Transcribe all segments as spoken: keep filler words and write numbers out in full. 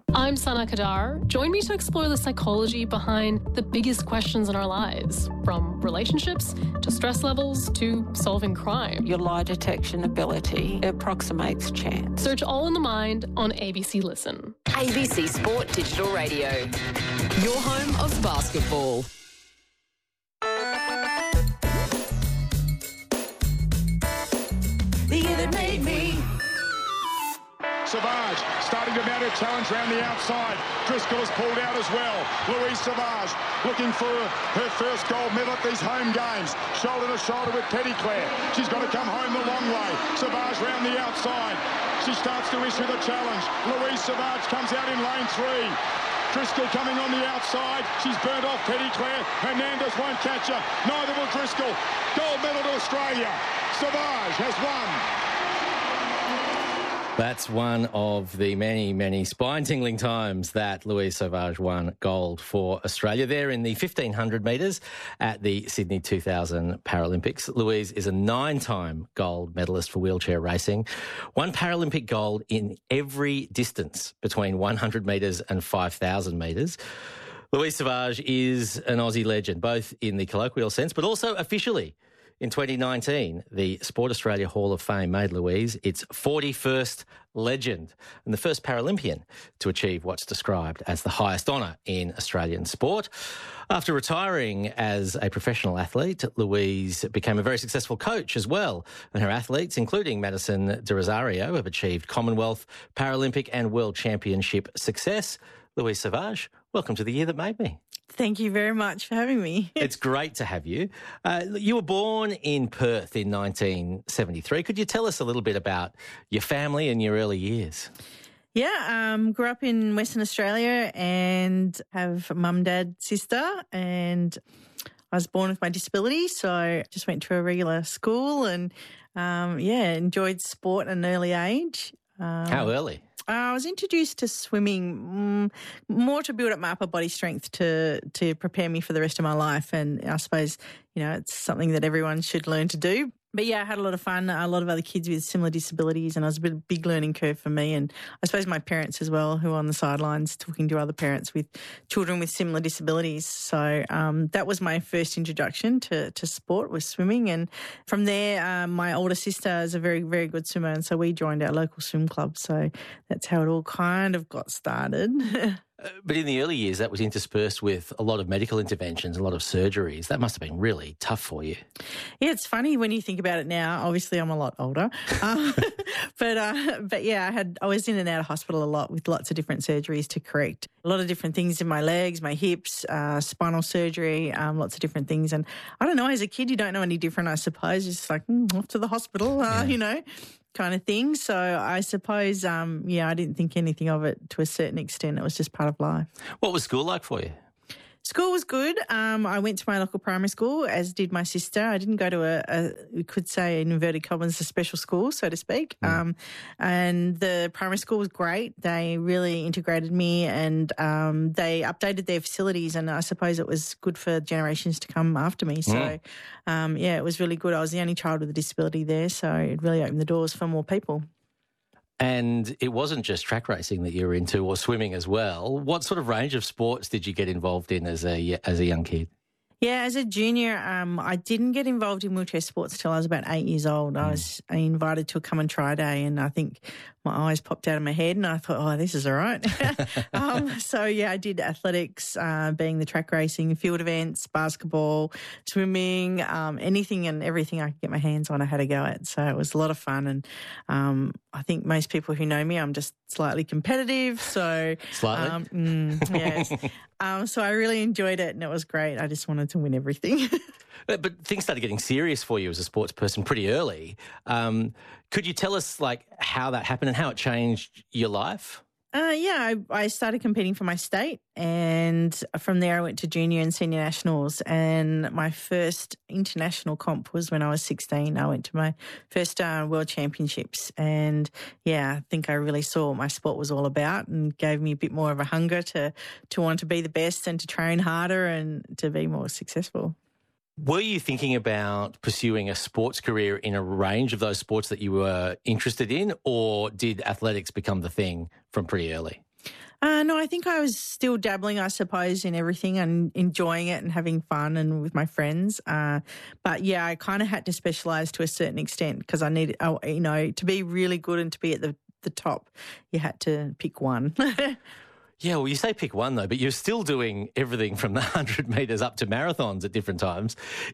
I'm Sana Kadar. Join me to explore the psychology behind the biggest questions in our lives, from relationships to stress levels to solving crime. Your lie detection ability approximates chance. Search All in the Mind on A B C Listen. A B C Sport Digital Radio, your home of basketball. The year that made me. Savage starting to mount a challenge round the outside. Driscoll is pulled out as well. Louise Savage looking for her first gold medal at these home games. Shoulder to shoulder with Petitclerc. She's got to come home the long way. Savage round the outside. She starts to issue the challenge. Louise Savage comes out in lane three. Driscoll coming on the outside. She's burnt off Petitclerc. Hernandez won't catch her. Neither will Driscoll. Gold medal to Australia. Savage has won. That's one of the many, many spine-tingling times that Louise Savage won gold for Australia. There in the fifteen hundred metres at the Sydney two thousand Paralympics. Louise is a nine-time gold medalist for wheelchair racing. One Paralympic gold in every distance between one hundred metres and five thousand metres. Louise Savage is an Aussie legend, both in the colloquial sense but also officially. In twenty nineteen, the Sport Australia Hall of Fame made Louise its forty-first legend and the first Paralympian to achieve what's described as the highest honour in Australian sport. After retiring as a professional athlete, Louise became a very successful coach as well, and her athletes, including Madison De Rosario, have achieved Commonwealth, Paralympic and World Championship success. Louise Savage, welcome to The Year That Made Me. Thank you very much for having me. It's great to have you. Uh, you were born in Perth in nineteen seventy-three. Could you tell us a little bit about your family and your early years? Yeah, um, grew up in Western Australia and have mum, dad, sister, and I was born with my disability, so just went to a regular school and, um, yeah, enjoyed sport at an early age. Um, How early? I was introduced to swimming mm, more to build up my upper body strength to to prepare me for the rest of my life. And I suppose, you know, it's something that everyone should learn to do. But, yeah, I had a lot of fun, a lot of other kids with similar disabilities, and it was a bit of a big learning curve for me. And I suppose my parents as well, who were on the sidelines talking to other parents with children with similar disabilities. So um, that was my first introduction to, to sport, was swimming. And from there, um, my older sister is a very, very good swimmer, and so we joined our local swim club. So that's how it all kind of got started. But in the early years, that was interspersed with a lot of medical interventions, a lot of surgeries. That must have been really tough for you. Yeah, it's funny when you think about it now. Obviously, I'm a lot older. Um, but, uh, but yeah, I had I was in and out of hospital a lot with lots of different surgeries to correct. A lot of different things in my legs, my hips, uh, spinal surgery, um, lots of different things. And I don't know, as a kid, you don't know any different, I suppose. It's just like, mm, off to the hospital, uh, yeah. you know. kind of thing. So I suppose, um, yeah, I didn't think anything of it to a certain extent. It was just part of life. What was school like for you? School was good. Um, I went to my local primary school, as did my sister. I didn't go to a, a you could say, in inverted commas, a special school, so to speak. Mm. Um, and the primary school was great. They really integrated me, and um, they updated their facilities, and I suppose it was good for generations to come after me. So, mm. um, yeah, it was really good. I was the only child with a disability there, so it really opened the doors for more people. And it wasn't just track racing that you were into, or swimming as well. What sort of range of sports did you get involved in as a as a young kid? Yeah, as a junior, um, I didn't get involved in wheelchair sports till I was about eight years old. Mm. I was invited to a come and try day, and I think my eyes popped out of my head, and I thought, oh, this is all right. um, so, yeah, I did athletics, uh, being the track racing, field events, basketball, swimming, um, anything and everything I could get my hands on, I had a go at. So it was a lot of fun, and um, I think most people who know me, I'm just slightly competitive. So Slightly? Um, mm, yes. um, so I really enjoyed it, and it was great. I just wanted to win everything. But things started getting serious for you as a sports person pretty early. Um, could you tell us, like, how that happened and how it changed your life? Uh, yeah, I, I started competing for my state, and from there I went to junior and senior nationals, and my first international comp was when I was sixteen. I went to my first uh, World Championships, and, yeah, I think I really saw what my sport was all about and gave me a bit more of a hunger to, to want to be the best and to train harder and to be more successful. Were you thinking about pursuing a sports career in a range of those sports that you were interested in, or did athletics become the thing from pretty early? Uh, no, I think I was still dabbling, I suppose, in everything and enjoying it and having fun and with my friends. Uh, but yeah, I kind of had to specialise to a certain extent because I needed, oh, you know, to be really good and to be at the, the top, you had to pick one. Yeah, well, you say pick one, though, but you're still doing everything from the one hundred metres up to marathons at different times.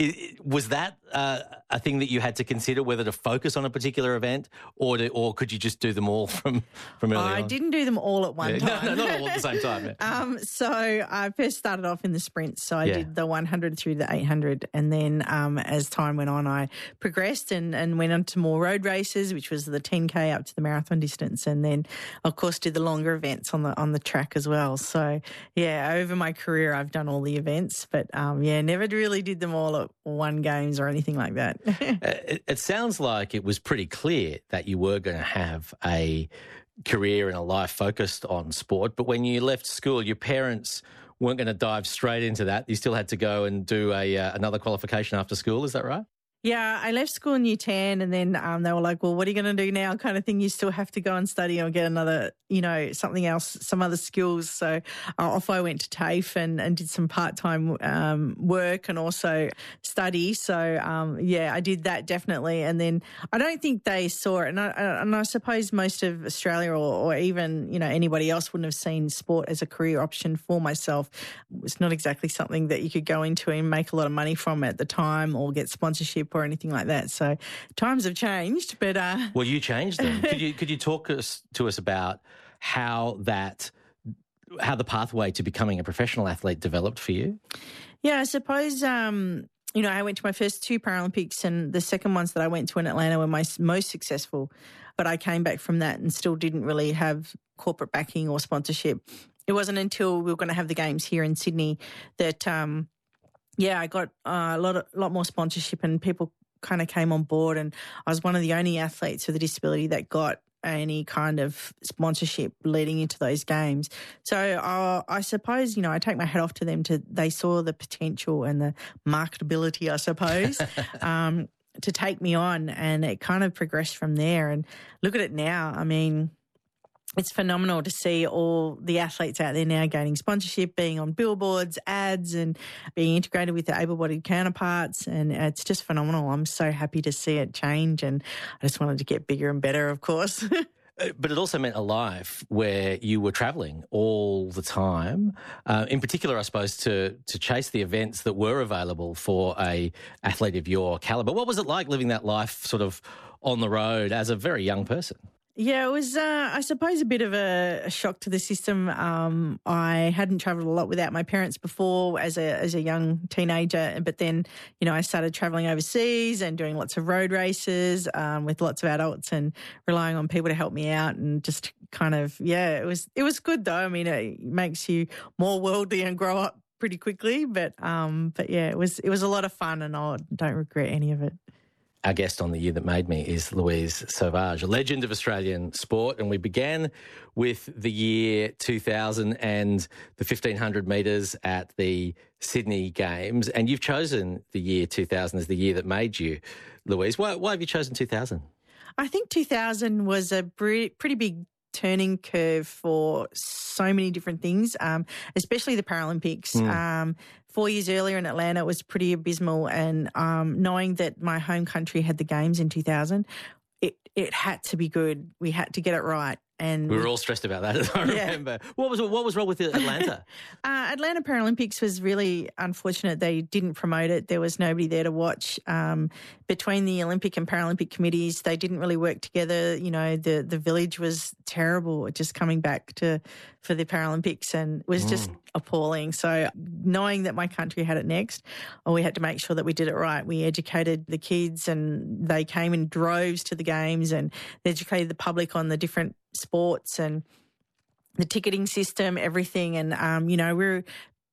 Was that uh, a thing that you had to consider, whether to focus on a particular event or to, or could you just do them all from, from early I on? didn't do them all at one Yeah. time. No, no, not all at the same time. Yeah. um, so I first started off in the sprints. So I Yeah. did the one hundred through the eight hundred. And then um, as time went on, I progressed and, and went on to more road races, which was the ten K up to the marathon distance. And then, of course, did the longer events on the on the track as well. So, yeah, over my career, I've done all the events. But, um, yeah, never really did them all at one games or anything like that. it, it sounds like it was pretty clear that you were going to have a career and a life focused on sport. But when you left school, your parents weren't going to dive straight into that. You still had to go and do a uh, another qualification after school. Is that right? Yeah, I left school in year ten and then um, they were like, well, what are you going to do now kind of thing? You still have to go and study or get another, you know, something else, some other skills. So uh, off I went to TAFE and, and did some part-time um, work and also study. So, um, yeah, I did that definitely. And then I don't think they saw it. And I, and I suppose most of Australia or, or even, you know, anybody else wouldn't have seen sport as a career option for myself. It's not exactly something that you could go into and make a lot of money from at the time or get sponsorship or anything like that. So times have changed, but uh well, you changed them. could you could you talk us to us about how that how the pathway to becoming a professional athlete developed for you? Yeah, I suppose um you know, I went to my first two Paralympics and the second ones that I went to in Atlanta were my most successful, but I came back from that and still didn't really have corporate backing or sponsorship. It wasn't until we were going to have the games here in Sydney that um yeah, I got uh, a lot of, lot more sponsorship and people kind of came on board, and I was one of the only athletes with a disability that got any kind of sponsorship leading into those games. So uh, I suppose, you know, I take my hat off to them. To they saw the potential and the marketability, I suppose, um, to take me on, and it kind of progressed from there. And look at it now. I mean, it's phenomenal to see all the athletes out there now gaining sponsorship, being on billboards, ads, and being integrated with their able-bodied counterparts. And it's just phenomenal. I'm so happy to see it change, and I just wanted to get bigger and better, of course. But it also meant a life where you were travelling all the time, uh, in particular, I suppose, to to chase the events that were available for a athlete of your calibre. What was it like living that life sort of on the road as a very young person? Yeah, it was, uh, I suppose, a bit of a, a shock to the system. Um, I hadn't travelled a lot without my parents before as a as a young teenager, but then, you know, I started travelling overseas and doing lots of road races um, with lots of adults and relying on people to help me out, and just kind of, yeah, it was it was good though. I mean, it makes you more worldly and grow up pretty quickly, but um, but yeah, it was it was a lot of fun, and I don't regret any of it. Our guest on The Year That Made Me is Louise Sauvage, a legend of Australian sport. And we began with the year two thousand and the fifteen hundred metres at the Sydney Games. And you've chosen the year two thousand as the year that made you, Louise. Why, why have you chosen two thousand? I think two thousand was a pretty big turning curve for so many different things, um, especially the Paralympics. Mm. Um, four years earlier in Atlanta, it was pretty abysmal, and um, knowing that my home country had the Games in two thousand, it, it had to be good. We had to get it right. And we were all stressed about that, as I yeah. remember. What was what was wrong with Atlanta? uh, Atlanta Paralympics was really unfortunate. They didn't promote it. There was nobody there to watch. Um, between the Olympic and Paralympic committees, they didn't really work together. You know, the the village was terrible. Just coming back to for the Paralympics, and it was mm. just appalling. So knowing that my country had it next, well, we had to make sure that we did it right. We educated the kids, and they came in droves to the games, and they educated the public on the different sports and the ticketing system, everything. And, um, you know, we're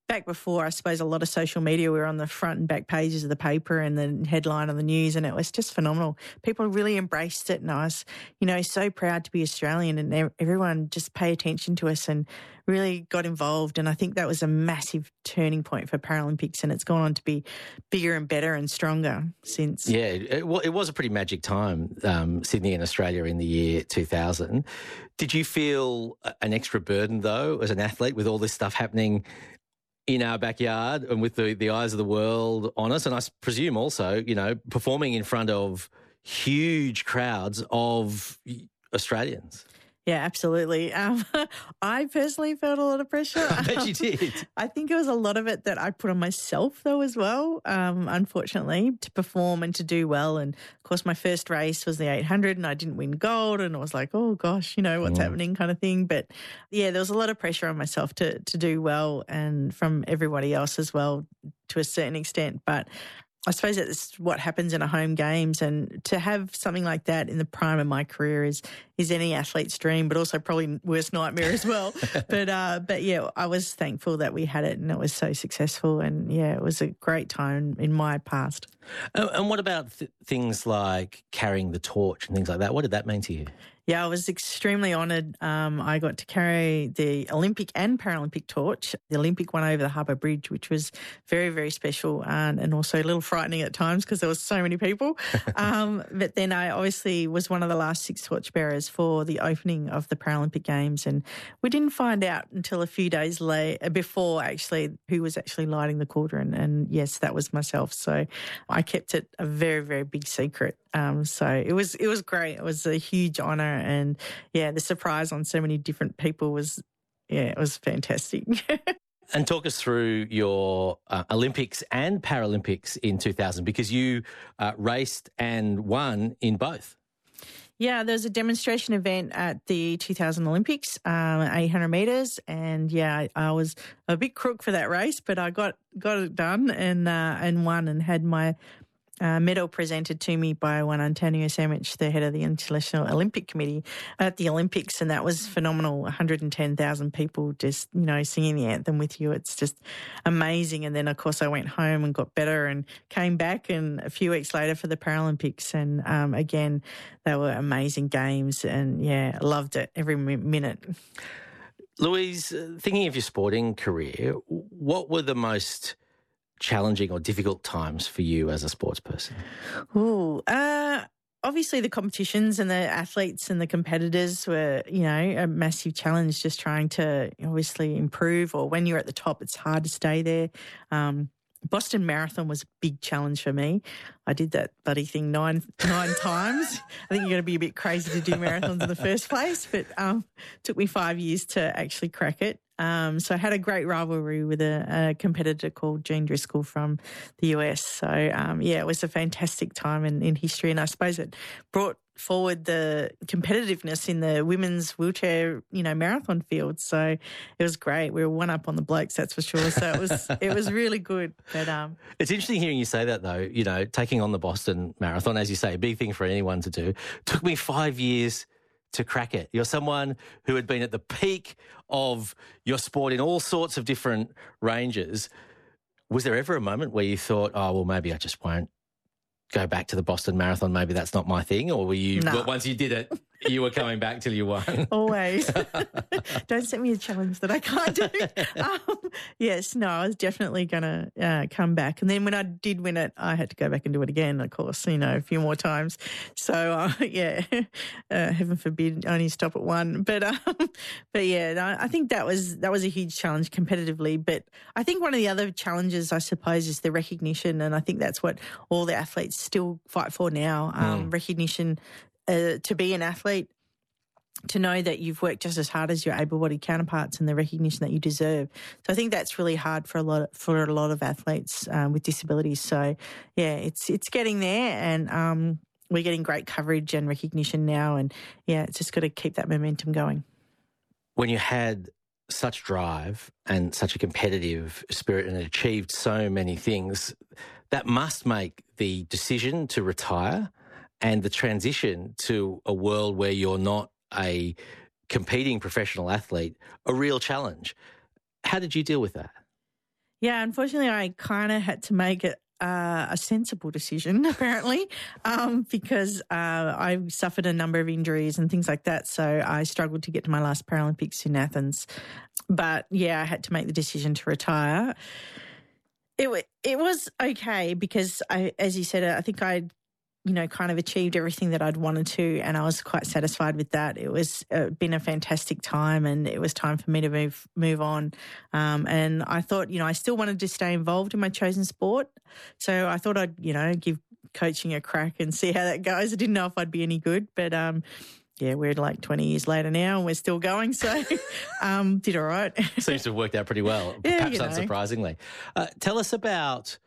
back before, I suppose, a lot of social media, we were on the front and back pages of the paper and the headline on the news, and it was just phenomenal. People really embraced it, and I was, you know, so proud to be Australian, and everyone just paid attention to us and really got involved. And I think that was a massive turning point for Paralympics, and it's gone on to be bigger and better and stronger since. Yeah, it, it was a pretty magic time, um, Sydney and Australia in the year two thousand. Did you feel an extra burden, though, as an athlete with all this stuff happening in our backyard and with the, the eyes of the world on us? And I presume also, you know, performing in front of huge crowds of Australians. Yeah, absolutely. Um, I personally felt a lot of pressure. I bet you did. I think it was a lot of it that I put on myself, though, as well, um, unfortunately, to perform and to do well. And, of course, my first race was the eight hundred and I didn't win gold, and I was like, oh, gosh, you know, what's mm. happening kind of thing. But, yeah, there was a lot of pressure on myself to, to do well, and from everybody else as well to a certain extent. But I suppose that's what happens in a home games, and to have something like that in the prime of my career is is any athlete's dream, but also probably worst nightmare as well. but uh, but yeah, I was thankful that we had it, and it was so successful, and yeah, it was a great time in my past. Uh, and what about th- things like carrying the torch and things like that? What did that mean to you? Yeah, I was extremely honoured. Um, I got to carry the Olympic and Paralympic torch. The Olympic one over the Harbour Bridge, which was very, very special, and, and also a little frightening at times because there was so many people. um, but then I obviously was one of the last six torchbearers for the opening of the Paralympic Games, and we didn't find out until a few days late, before actually who was actually lighting the cauldron, and yes, that was myself. So I kept it a very, very big secret. Um, so it was it was great. It was a huge honour, and yeah, the surprise on so many different people was, yeah, it was fantastic. And talk us through your uh, Olympics and Paralympics in two thousand, because you uh, raced and won in both. Yeah, there was a demonstration event at the two thousand Olympics, um, eight hundred metres, and yeah, I, I was a bit crook for that race, but I got got it done and uh, and won, and had my Uh, medal presented to me by one Antonio Samic, the head of the International Olympic Committee at the Olympics, and that was phenomenal. one hundred ten thousand people just, you know, singing the anthem with you. It's just amazing. And then, of course, I went home and got better and came back, and a few weeks later for the Paralympics. And um, again, they were amazing games, and yeah, I loved it every minute. Louise, thinking of your sporting career, what were the most challenging or difficult times for you as a sports person? Ooh, uh, obviously the competitions and the athletes and the competitors were, you know, a massive challenge, just trying to obviously improve, or when you're at the top, it's hard to stay there. Um, Boston Marathon was a big challenge for me. I did that bloody thing nine nine times. I think you're going to be a bit crazy to do marathons in the first place, but um, it took me five years to actually crack it. Um, so I had a great rivalry with a, a competitor called Jean Driscoll from the U S. So, um, yeah, it was a fantastic time in, in history, and I suppose it brought forward the competitiveness in the women's wheelchair, you know, marathon field. So it was great. We were one up on the blokes, that's for sure. So it was it was really good. But um, it's interesting hearing you say that, though. You know, taking on the Boston Marathon, as you say, a big thing for anyone to do. Took me five years to crack it. You're someone who had been at the peak of your sport in all sorts of different ranges. Was there ever a moment where you thought, oh, well, maybe I just won't go back to the Boston Marathon, maybe that's not my thing? Or were you, no. once you did it, you were coming back till you won? Always. Don't set me a challenge that I can't do. Um, yes, no, I was definitely going to uh, come back. And then when I did win it, I had to go back and do it again, of course, you know, a few more times. So, uh, yeah, uh, heaven forbid, only stop at one. But, um, but yeah, no, I think that was that was a huge challenge competitively. But I think one of the other challenges, I suppose, is the recognition. And I think that's what all the athletes still fight for now, um, mm. recognition. Uh, to be an athlete, to know that you've worked just as hard as your able-bodied counterparts, and the recognition that you deserve. So I think that's really hard for a lot of, for a lot of athletes um, with disabilities. So yeah, it's it's getting there, and um, we're getting great coverage and recognition now, and yeah, it's just got to keep that momentum going. When you had such drive and such a competitive spirit and achieved so many things, that must make the decision to retire and the transition to a world where you're not a competing professional athlete a real challenge. How did you deal with that? Yeah, unfortunately, I kind of had to make it uh, a sensible decision, apparently, um, because uh, I suffered a number of injuries and things like that. So I struggled to get to my last Paralympics in Athens. But, yeah, I had to make the decision to retire. It, w- it was okay because, I, as you said, I think I'd you know, kind of achieved everything that I'd wanted to, and I was quite satisfied with that. It was uh, been a fantastic time, and it was time for me to move move on. Um, and I thought, you know, I still wanted to stay involved in my chosen sport, so I thought I'd, you know, give coaching a crack and see how that goes. I didn't know if I'd be any good, but um, yeah, we're like twenty years later now, and we're still going, so um, did all right. Seems to have worked out pretty well, Yeah, perhaps you know. unsurprisingly. Uh, tell us about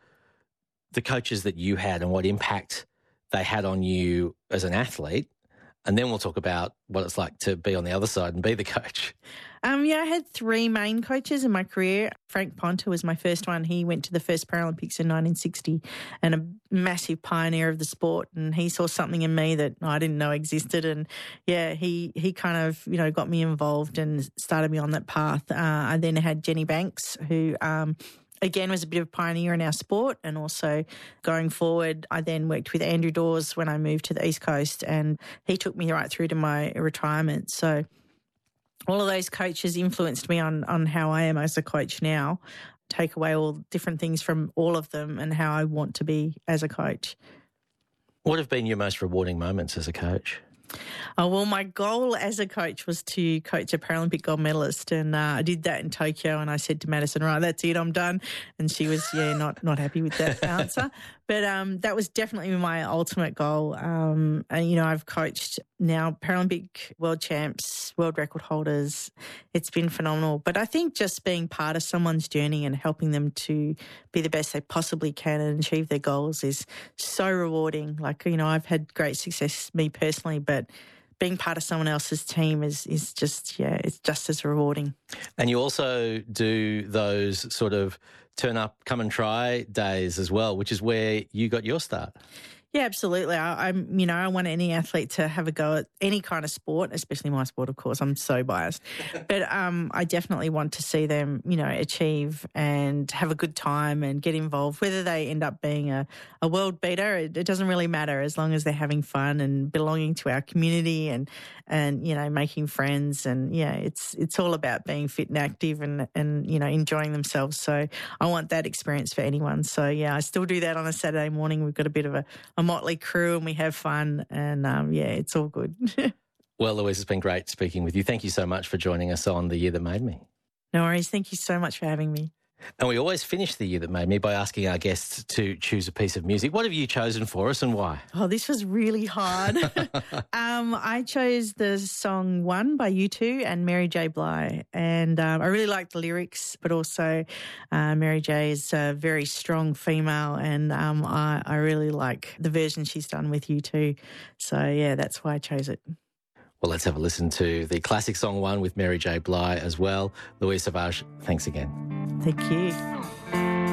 the coaches that you had and what impact they had on you as an athlete, and then we'll talk about what it's like to be on the other side and be the coach. Um, yeah, I had three main coaches in my career. Frank Ponta was my first one. He went to the first Paralympics in nineteen sixty and a massive pioneer of the sport, and he saw something in me that I didn't know existed, and yeah, he, he kind of, you know, got me involved and started me on that path. Uh, I then had Jenny Banks, who um, again was a bit of a pioneer in our sport, and also going forward, I then worked with Andrew Dawes when I moved to the East Coast, and he took me right through to my retirement. So all of those coaches influenced me on on how I am as a coach now. Take away all different things from all of them and how I want to be as a coach. What have been your most rewarding moments as a coach? Oh, well, my goal as a coach was to coach a Paralympic gold medalist, and uh, I did that in Tokyo, and I said to Madison, right, that's it, I'm done. And she was, yeah, not not happy with that answer. But um, that was definitely my ultimate goal. Um, and, you know, I've coached now Paralympic world champs, world record holders. It's been phenomenal. But I think just being part of someone's journey and helping them to be the best they possibly can and achieve their goals is so rewarding. Like, you know, I've had great success, me personally, but being part of someone else's team is is just, yeah, it's just as rewarding. And you also do those sort of turn up, come and try days as well, which is where you got your start. Yeah, absolutely. I, I'm, you know, I want any athlete to have a go at any kind of sport, especially my sport, of course. I'm so biased. But um, I definitely want to see them, you know, achieve and have a good time and get involved. Whether they end up being a, a world beater, it, it doesn't really matter as long as they're having fun and belonging to our community and, and you know, making friends. And, yeah, it's it's all about being fit and active and, and, you know, enjoying themselves. So I want that experience for anyone. So, yeah, I still do that on a Saturday morning. We've got a bit of a a motley crew and we have fun, and um, yeah, it's all good. Well, Louise, it's been great speaking with you. Thank you so much for joining us on The Year That Made Me. No worries. Thank you so much for having me. And we always finish The Year That Made Me by asking our guests to choose a piece of music. What have you chosen for us and why? Oh, this was really hard. um, I chose the song One by U two and Mary J. Blige. And um, I really like the lyrics, but also uh, Mary J. is a very strong female, and um, I, I really like the version she's done with U two. So, yeah, that's why I chose it. Well, let's have a listen to the classic song One with Mary J. Blige as well. Louise Savage, thanks again. Thank you.